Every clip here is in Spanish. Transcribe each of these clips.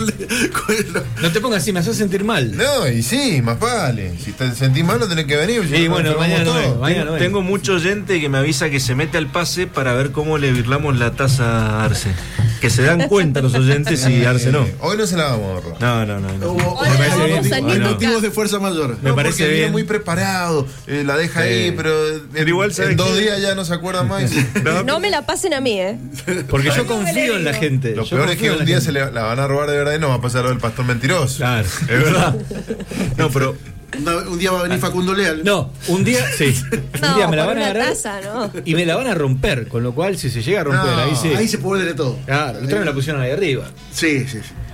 No te pongas así, me haces sentir mal. No, y sí, más vale. Si te sentís mal, no tenés que venir. Sí, bueno, mañana no vengo. Tengo mucho oyente que me avisa que se mete al pase para ver cómo le virlamos la taza a Arce. Que se dan cuenta los oyentes y Arce no. Hoy no se la vamos a ahorrar. No. Me parece bien. Motivos de fuerza mayor. Me parece bien. Muy preparado, la deja ahí, pero igual en 2 días ya no se acuerdan más. No me la pasen a mí, Porque yo confío en la gente. Lo peor es que un día se la van a robar de verdad y no va a pasar lo del pastor mentiroso. Claro, es verdad. No, pero un día va a venir Facundo Leal. No, un día, sí. Un día me la van a agarrar taza, ¿no? y me la van a romper, con lo cual si se llega a romper, ahí se puede de todo. Claro, otra me la pusieron ahí arriba. Sí.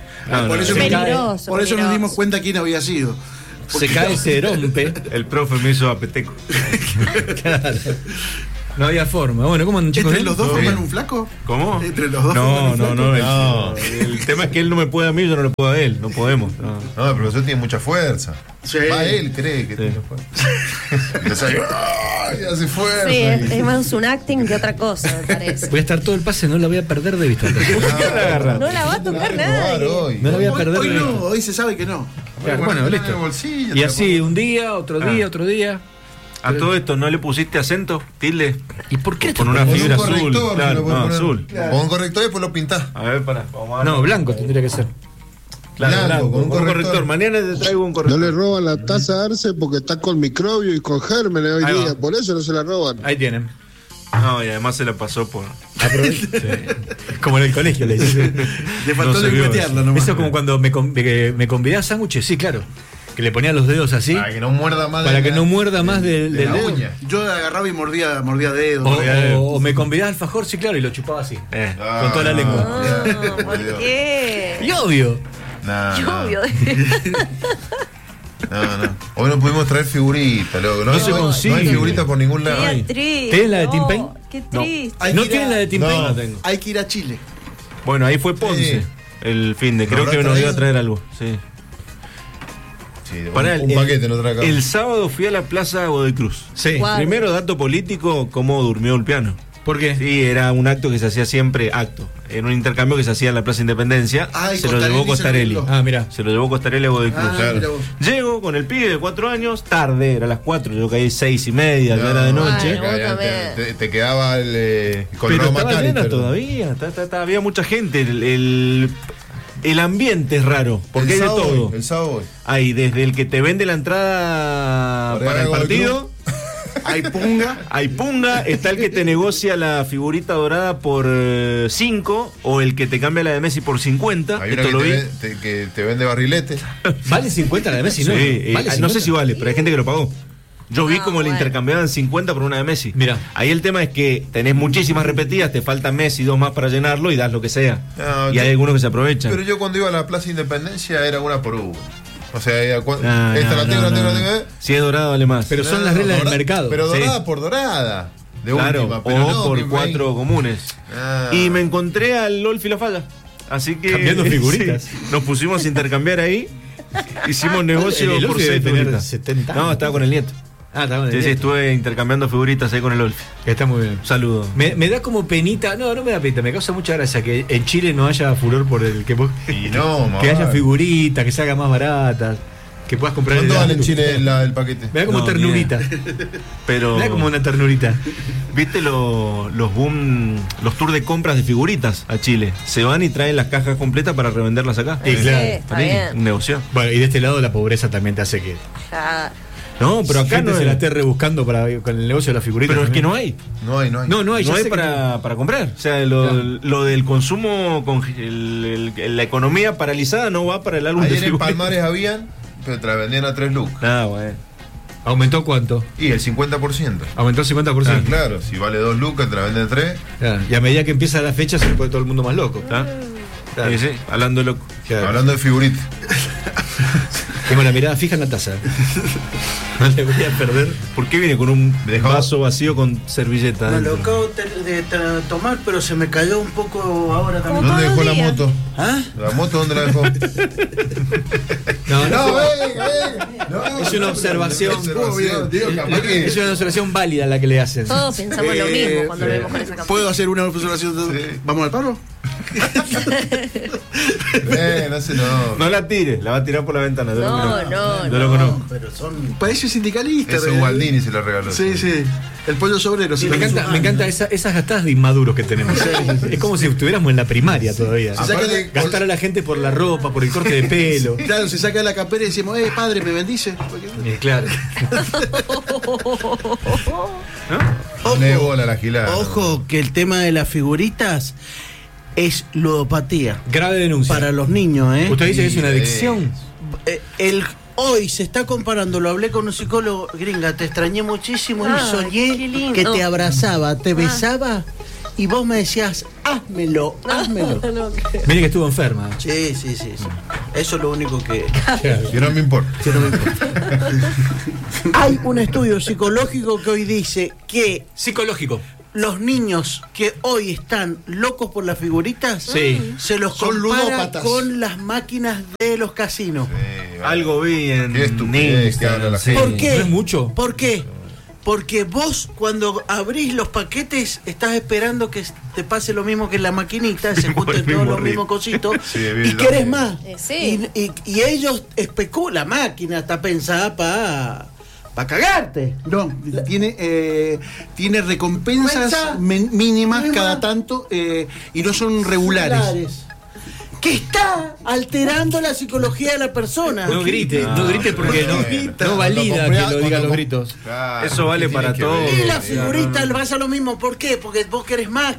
Por eso nos dimos cuenta quién había sido. Se cae, se rompe. El profe me hizo apeteco. Claro. No había forma. Bueno, ¿cómo andan, chicos? ¿Entre los dos forman un flaco? ¿Cómo? ¿Entre los dos No. flaco? El tema es que él no me puede a mí, yo no le puedo a él. No podemos. No, el profesor tiene mucha fuerza. Sí. Va, él cree que tiene fuerza. Entonces, ¡ay! Hace fuerza. Sí, es más un acting que otra cosa, me parece. Voy a estar todo el pase, no la voy a perder de vista. No la va a tocar nadie. No la voy a perder hoy de vista. no, hoy se sabe que no. Claro, bueno, listo. Bolsillo, Y así, un día, otro día. A todo esto, ¿no le pusiste acento, tilde? ¿Y por qué? Con una fibra azul. Claro, no, azul. Con un corrector y después lo pintás. A ver, No, blanco tendría que ser. Claro, blanco, con un corrector. Mañana te traigo un corrector. No le roban la taza a Arce porque está con microbio y con gérmenes hoy día. Por eso no se la roban. Ahí tienen. No, y además se la pasó por... Sí. Como en el colegio le dice. Le faltó lengüetearla nomás. Eso como cuando me convidás sándwiches, sí, claro. Que le ponía los dedos así. Para que no muerda más. Para que no muerda más del la dedo. uña. Yo agarraba y mordía dedos. O me convidás alfajor, sí, claro, y lo chupaba así. Con toda la lengua. ¿Por qué? Y obvio. Obvio. No. Hoy no pudimos traer figuritas, loco. No se consigue. No hay figuritas por ningún lado. Qué triste. ¿Tienen la de Tim Payne? Qué triste. ¿No tienen la de Tim Payne? No tengo. Hay que ir a Chile. Bueno, ahí fue Ponce. Sí. El fin de. Creo ¿Lo que habrá nos iba a traído? traer algo. Sí. Sí, Pará, un paquete no trae acá. El sábado fui a la Plaza Godoy Cruz. Sí. Guau. Primero, dato político, cómo durmió el piano. ¿Por qué? Sí, era un acto que se hacía siempre, era un intercambio que se hacía en la Plaza Independencia. Ah, y se lo llevó Costarelli Costarelli. Ah, mira. Se lo llevó Costarelli a Godoy Cruz. Ah, mira vos. Llego con el pibe de 4 años, tarde, era las 4, yo caí 6:30, ya era de noche. Bueno, Ya, también. te quedaba el Pero Colorado estaba McAllister. lleno todavía, había mucha gente. El ambiente es raro, porque hay de todo. El sábado hoy. Hay desde el que te vende la entrada Por para ahí el Godoy partido. Hay punga. Hay punga, está el que te negocia la figurita dorada por 5 o el que te cambia la de Messi por 50. Hay una Esto lo vi. que te vende barriletes. ¿Vale 50 la de Messi? No, Sí, ¿Vale no 50? sé si vale, pero hay gente que lo pagó. Yo vi como le bueno. intercambiaban 50 por una de Messi. Mira. Ahí el tema es que tenés muchísimas repetidas, te falta Messi, 2 más para llenarlo y das lo que sea. No, y hay algunos que se aprovechan. Pero yo cuando iba a la Plaza Independencia era una por uno. O sea, No, esta la tengo, no, la tengo, no. la tengo. Si es dorado, vale más. Pero son las reglas del dorada- mercado. Pero Sí. dorada por dorada. De claro, última, pero o no, por que 4 comunes. Ah. Y me encontré al LOL Filafalla. Así que. Cambiando figuritas. sí, nos pusimos a intercambiar ahí. Hicimos negocio El por Olfi 6 debe tener figuritas. 70 No, años. estaba con el nieto. Ah, está bueno. Sí, estuve intercambiando figuritas ahí con el Olfi. Está muy bien. Un saludo. Me da como penita, no me da penita, me causa mucha gracia que en Chile no haya furor por el que Y no, que haya mamá. figuritas, que se hagan más baratas, que puedas comprar ¿Cuánto vale en helado. Chile el paquete? Me da como No, ternurita. Pero. Me da como una ternurita. ¿Viste los boom, los tours de compras de figuritas a Chile? Se van y traen las cajas completas para revenderlas acá. Sí, claro. Está Sí, bien. un negocio. Bueno, y de este lado la pobreza también te hace que Ya. No, pero acá gente no se la es. esté rebuscando para con el negocio de las figuritas. Pero es que también. no hay. No hay. No hay, ya No hay sé que para comprar. O sea, lo del consumo, la economía paralizada no va para el álbum de Ayer en figuritas. Palmares habían, pero te la vendían a 3 lucas. Ah, bueno. ¿Aumentó cuánto? Y el 50%. Aumentó el 50%. Ah, claro, si vale 2 lucas, te la venden 3. Claro. Y a medida que empieza la fecha se pone todo el mundo más loco. ¿Ah? Claro. Sí, hablando de loco. Claro. Hablando de figuritas. Tengo la mirada fija en la taza. No le voy a perder. ¿Por qué viene con un Dejó. vaso vacío con servilleta? Me adentro? lo acabo de tomar, pero se me cayó un poco ahora también. Como ¿Dónde todos dejó los la días. moto? ¿Ah? ¿La moto dónde la dejó? No, No, es una observación. Digo, capaz que. Es una observación válida la que le hacen. Todos pensamos lo mismo cuando vemos con esa campaña. ¿Puedo hacer una observación? Sí. ¿Vamos al paro? No la tires, la va a tirar por la ventana. No. Yo lo conozco. Pero son. Parece sindicalista. Eso Gualdini se lo regaló. Sí. El pollo sobrero. Sí, me encanta esas gastadas de inmaduros que tenemos. Es como si estuviéramos en la primaria todavía. Gastar a la gente por la ropa, por el corte de pelo. Claro, se saca la campera y decimos, padre, ¿me bendice? Claro. Le bola la gilada. Ojo, que el tema de las figuritas es ludopatía. Grave denuncia. Para los niños, ¿eh? ¿Usted dice que es una adicción? Hoy se está comparando, lo hablé con un psicólogo, gringa, te extrañé muchísimo y Qué soñé lindo. que te abrazaba, te besaba y vos me decías, házmelo. Mire que estuvo enferma. Sí. Eso es lo único que... Que no me importa. Hay un estudio psicológico que hoy dice que Psicológico. los niños que hoy están locos por las figuritas Sí. se los Son compara ludópatas. con las máquinas de los casinos. Algo vi en Qué estupidez que habla la sí. gente. ¿Por qué? ¿No es mucho? ¿Por qué? Porque vos cuando abrís los paquetes estás esperando que te pase lo mismo que en la maquinita, se Por el junten todos mismo los ritmo. mismos cositos Sí, y evidente. querés más. Sí. Y ellos especulan, la máquina está pensada para cagarte. No, tiene recompensas mínimas cada tanto y no son regulares. Que está alterando la psicología de la persona. No grite porque no valida que lo digan los gritos. Claro, Eso vale ¿qué tiene para que todo. ver? Y la figurita le pasa lo mismo. ¿Por qué? Porque vos querés más.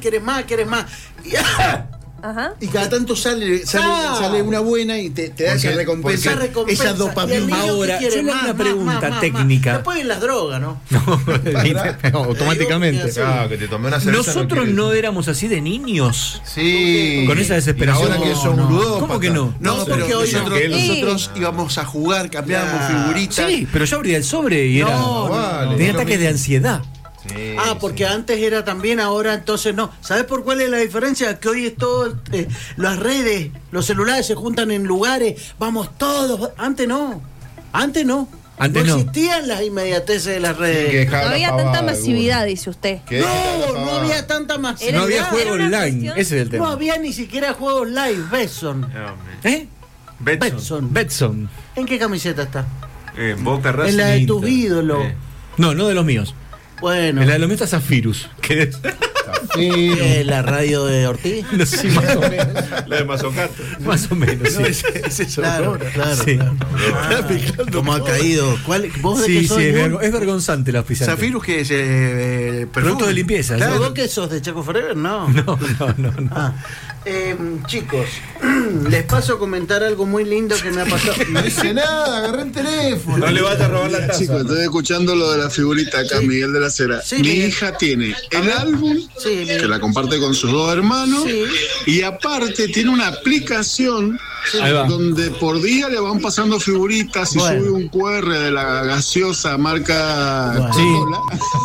Ajá. Y cada tanto sale una buena y te da esa recompensa, Esa recompensa. esa Y el dopamina. niño Ahora, que quiere yo le hago más, una pregunta más. técnica. Después en las drogas, ¿no? Automáticamente. Claro, que te tomé una cerveza. Nosotros quiere no decir. éramos así de niños. Sí. Con esa desesperación. Y ahora que No, son no. ludópatas. ¿Cómo que no? No, porque pero hoy no. nosotros íbamos a jugar, cambiábamos figuritas. Sí, pero yo abría el sobre y era. No, vale. tenía No, ataques de ansiedad. Sí, Porque antes era también, ahora entonces no. ¿Sabes por cuál es la diferencia? Que hoy es todo, las redes, los celulares se juntan en lugares, vamos todos. Antes no. Antes no. existían las inmediateces de las redes. No había tanta masividad, dice usted. No había tanta masividad. No había Era juego una online. cuestión- Ese es el No tema. había ni siquiera juegos live. Betson. ¿Eh? Betson. Betson. ¿En qué camiseta está? Boca Racing. En la de Inter. tus ídolos. No de los míos. Bueno, En la de los míos está Zafirus. Que la radio de Ortiz. no sé, más o menos. La de Mazocato. Más o menos, sí. Claro. Sí. ¿Cómo ha caído? ¿Vos de qué Sí, sos? es vergonzante la auspiciante. Zafirus, que es Producto de limpieza. Claro, ¿sí? ¿vos qué sos? ¿De Chaco Forever? No. No. Ah, chicos, les paso a comentar algo muy lindo que me ha pasado. No dice nada, agarré el teléfono. No le vayas a robar la taza. Chicos, estoy escuchando lo de la figurita acá, Sí. Miguel de la Cera. Sí, Mi Miguel. hija tiene el álbum, Sí, que la comparte con sus dos hermanos, Sí. y aparte tiene una aplicación Ahí va. donde por día le van pasando figuritas y Bueno. sube un QR de la gaseosa marca Bueno. Coca-Cola.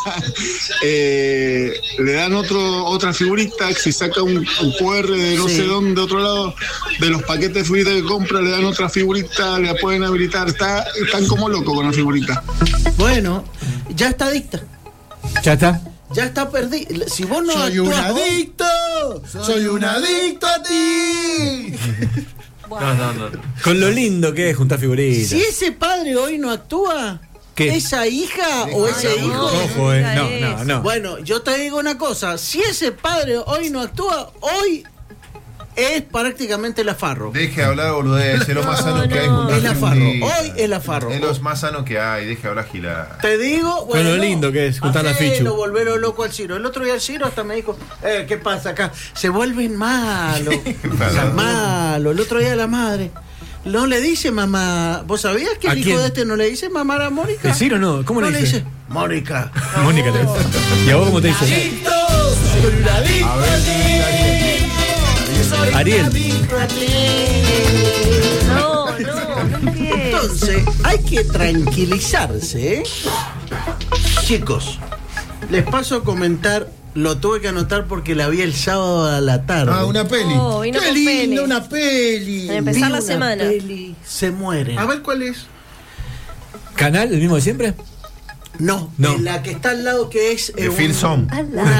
Le dan otra figurita, si saca un QR de no Sí. sé dónde, otro lado, de los paquetes de figuritas que compra, le dan otra figurita, la pueden habilitar. Están como locos con la figurita. Bueno, ya está adicta. Ya está. Ya está perdida. Si vos no Soy un actuás, adicto, soy un adicto a ti. No. Con lo lindo que es juntar figuritas. si ese padre hoy no actúa, ¿Qué? esa hija o ese no. hijo. Ojo, no. Bueno, yo te digo una cosa, si ese padre hoy no actúa, hoy es prácticamente el afarro. Deje de hablar, boludez. Es lo más sano que hay junto Es a la un farro. día. Hoy es la farro. Es lo más sano que hay. Deje de hablar gilada. Te digo, Con lo lindo que es juntar la fichu. Volverlo loco al Ciro. El otro día el Ciro hasta me dijo, ¿qué pasa acá? Se vuelven malos. Malo. El otro día la madre. No le dice mamá. ¿Vos sabías que ¿A el hijo quién? de este no le dice mamá a Mónica? ¿El Ciro no? ¿Cómo le dice? Mónica. Mónica le dice. ¿Y a vos cómo te dice? Ariel. No empieces. Entonces, hay que tranquilizarse, ¿eh? Chicos, les paso a comentar, lo tuve que anotar porque la vi el sábado a la tarde. Una peli. Oh, vino Qué con lindo, pene. una peli. Al empezar Vi la una semana. peli, se mueren. A ver cuál es. ¿Canal? ¿El mismo de siempre? No, No. la que está al lado que es De Phil Som.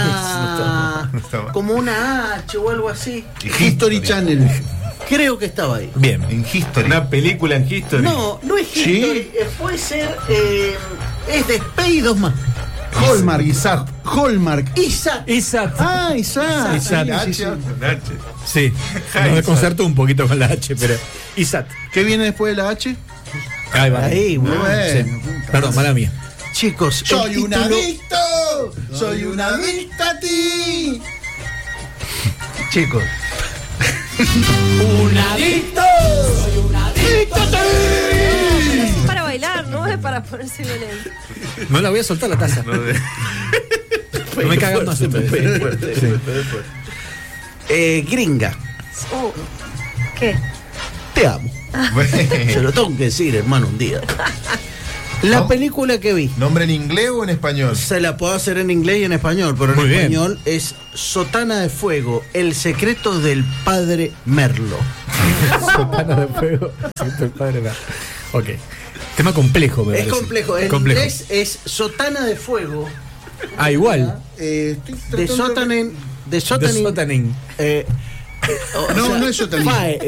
como una H o algo así. History Channel. Creo que estaba ahí. Bien. En History. Una película en History. No, no es ¿Sí? History, puede ser es de Spey y 2 más. Hallmark. Hallmark. Isaac. Isat. Ah, Isaac. Isaac. Sí, sí, sí. Sí. Nos desconcertó un poquito con la H, pero. Isat. ¿Qué viene después de la H? Ahí va. Ahí, Muy bueno. bueno. Perdón, mala mía. Chicos, Soy el un título- adicto. Soy un adicto a ti. Chicos, Es para bailar, no es para ponerse violento. No la voy a soltar la taza. No me cagan más ustedes. Gringa, ¿Qué? te amo. Se lo tengo que decir, hermano, un día. La ¿No? película que vi, ¿Nombre en inglés o en español? se la puedo hacer en inglés y en español, pero en Muy bien. español es Sotana de Fuego, el secreto del padre Merlo. Sotana de fuego. Siento el padre. Ok. Tema complejo, me Es parece. complejo, en Complejo. inglés es Sotana de Fuego, Ah, igual. Estoy de tratando Sotanen, de De Sotanen, Sotanen. o No, sea, no es Sotanen. Fae,